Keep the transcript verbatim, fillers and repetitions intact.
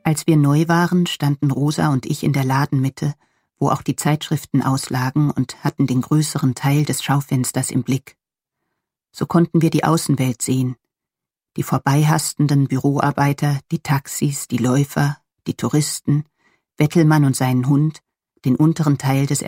Als wir neu waren, standen Rosa und ich in der Ladenmitte, wo auch die Zeitschriften auslagen, und hatten den größeren Teil des Schaufensters im Blick. So konnten wir die Außenwelt sehen, die vorbeihastenden Büroarbeiter, die Taxis, die Läufer, die Touristen, Bettelmann und seinen Hund, den unteren Teil des